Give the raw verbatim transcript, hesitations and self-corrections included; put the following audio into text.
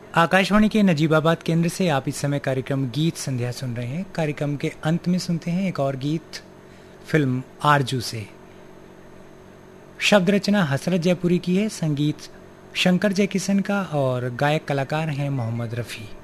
आकाशवाणी के नजीबाबाद केंद्र से आप इस समय कार्यक्रम गीत संध्या सुन रहे हैं। कार्यक्रम के अंत में सुनते हैं एक और गीत फिल्म आरजू से। शब्द रचना हसरत जयपुरी की है, संगीत शंकर जयकिशन का और गायक कलाकार हैं मोहम्मद रफ़ी।